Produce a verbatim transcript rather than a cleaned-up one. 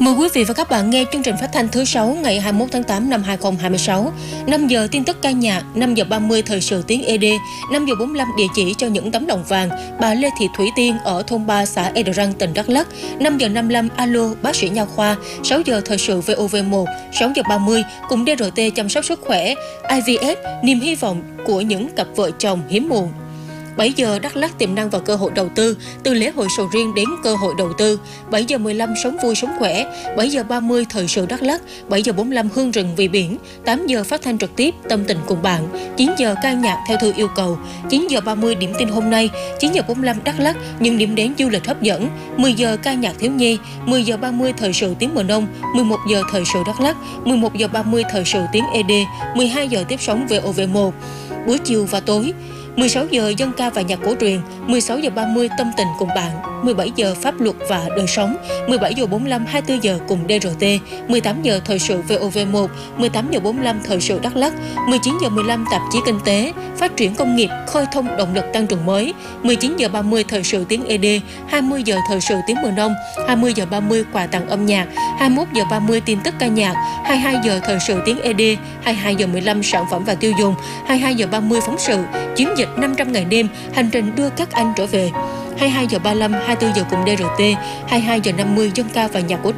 Mời quý vị và các bạn nghe chương trình phát thanh thứ sáu ngày hai mươi mốt tháng tám năm hai nghìn không trăm hai mươi sáu. năm giờ tin tức ca nhạc, năm giờ ba mươi thời sự tiếng e đê, năm giờ bốn mươi lăm địa chỉ cho những tấm lòng vàng, bà Lê Thị Thủy Tiên ở thôn ba xã Ea Răng, tỉnh Đắk Lắk. năm giờ năm mươi lăm alo bác sĩ nha khoa, sáu giờ thời sự vê o vê một, sáu giờ ba mươi cùng đê rờ tê chăm sóc sức khỏe, i vê ép niềm hy vọng của những cặp vợ chồng hiếm muộn. bảy giờ Đắk Lắk tiềm năng và cơ hội đầu tư, từ lễ hội sầu riêng đến cơ hội đầu tư. bảy giờ mười lăm sống vui sống khỏe, bảy giờ ba mươi thời sự Đắk Lắk, bảy giờ bốn mươi lăm hương rừng vì biển, tám giờ phát thanh trực tiếp tâm tình cùng bạn, chín giờ ca nhạc theo thư yêu cầu, chín giờ ba mươi điểm tin hôm nay, chín giờ bốn mươi lăm Đắk Lắk những điểm đến du lịch hấp dẫn, mười giờ ca nhạc thiếu nhi, mười giờ ba mươi thời sự tiếng mùa nông, mười một giờ thời sự Đắk Lắk, mười một giờ ba mươi thời sự tiếng e đê, mười hai giờ tiếp sóng vê o vê một. Buổi chiều và tối mười sáu giờ dân ca và nhạc cổ truyền, mười sáu giờ ba mươi tâm tình cùng bạn, mười bảy giờ pháp luật và đời sống, mười bảy giờ bốn mươi lăm hai mươi tư giờ cùng đê rờ tê, mười tám giờ thời sự vê o vê một, mười tám giờ bốn mươi lăm thời sự Đắk Lắk, mười chín giờ mười lăm tạp chí kinh tế, phát triển công nghiệp, khơi thông động lực tăng trưởng mới, mười chín giờ ba mươi thời sự tiếng e đê, hai mươi giờ thời sự tiếng mùa nông, hai mươi giờ ba mươi quà tặng âm nhạc, hai mươi mốt giờ ba mươi tin tức ca nhạc, hai mươi hai giờ thời sự tiếng e đê, hai mươi hai giờ mười lăm sản phẩm và tiêu dùng, hai mươi hai giờ ba mươi phóng sự, chiến dịch năm trăm ngày đêm, hành trình đưa các anh trở về. hai mươi hai giờ ba mươi lăm, hai mươi tư giờ cùng đê rờ tê, hai mươi hai giờ năm mươi dân ca và nhạc cổ